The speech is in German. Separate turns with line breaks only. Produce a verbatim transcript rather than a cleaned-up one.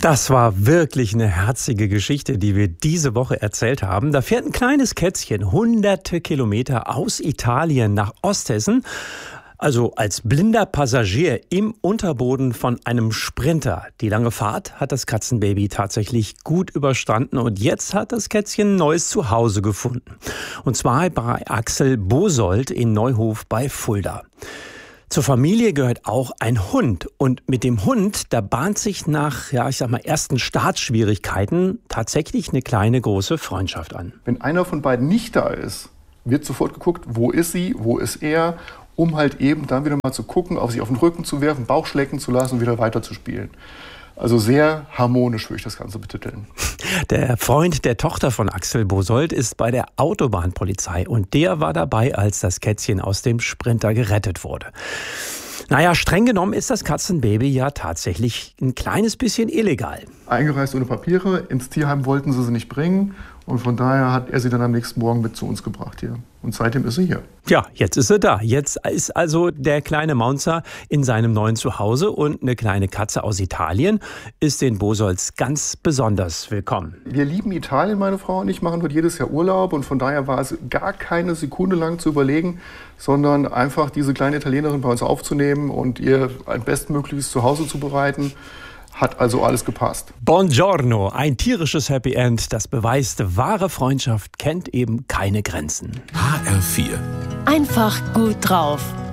Das war wirklich eine herzige Geschichte, die wir diese Woche erzählt haben. Da fährt ein kleines Kätzchen hunderte Kilometer aus Italien nach Osthessen, also als blinder Passagier im Unterboden von einem Sprinter. Die lange Fahrt hat das Katzenbaby tatsächlich gut überstanden und jetzt hat das Kätzchen ein neues Zuhause gefunden. Und zwar bei Axel Bosold in Neuhof bei Fulda. Zur Familie gehört auch ein Hund. Und mit dem Hund, da bahnt sich nach, ja, ich sag mal, ersten Startschwierigkeiten tatsächlich eine kleine, große Freundschaft an.
Wenn einer von beiden nicht da ist, wird sofort geguckt, wo ist sie, wo ist er, um halt eben dann wieder mal zu gucken, auf sich auf den Rücken zu werfen, Bauch schlecken zu lassen und wieder weiterzuspielen. Also sehr harmonisch würde ich das Ganze betiteln.
Der Freund der Tochter von Axel Bosold ist bei der Autobahnpolizei und der war dabei, als das Kätzchen aus dem Sprinter gerettet wurde. Naja, streng genommen ist das Katzenbaby ja tatsächlich ein kleines bisschen illegal.
Eingereist ohne Papiere, ins Tierheim wollten sie sie nicht bringen und von daher hat er sie dann am nächsten Morgen mit zu uns gebracht hier. Und seitdem ist sie hier.
Ja, jetzt ist sie da. Jetzt ist also der kleine Maunzer in seinem neuen Zuhause und eine kleine Katze aus Italien ist den Bosolds ganz besonders willkommen.
Wir lieben Italien, meine Frau und ich, machen dort jedes Jahr Urlaub und von daher war es gar keine Sekunde lang zu überlegen, sondern einfach diese kleine Italienerin bei uns aufzunehmen und ihr ein bestmögliches Zuhause zu bereiten. Hat also alles gepasst.
Buongiorno, ein tierisches Happy End, das beweist, wahre Freundschaft kennt eben keine Grenzen.
H R vier.
Einfach gut drauf.